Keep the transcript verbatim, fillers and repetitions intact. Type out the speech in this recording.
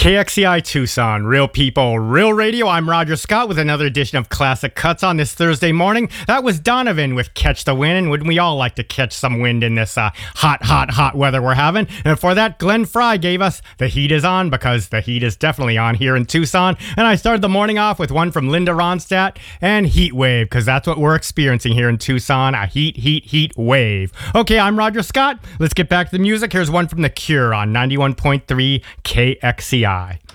K X C I Tucson, real people, real radio. I'm Roger Scott with another edition of Classic Cuts on this Thursday morning. That was Donovan with Catch the Wind, and wouldn't we all like to catch some wind in this uh, hot, hot, hot weather we're having? And before that, Glenn Fry gave us The Heat Is On, because the heat is definitely on here in Tucson. And I started the morning off with one from Linda Ronstadt and Heat Wave, because that's what we're experiencing here in Tucson, a heat, heat, heat wave. Okay, I'm Roger Scott. Let's get back to the music. Here's one from The Cure on ninety-one point three K X C I.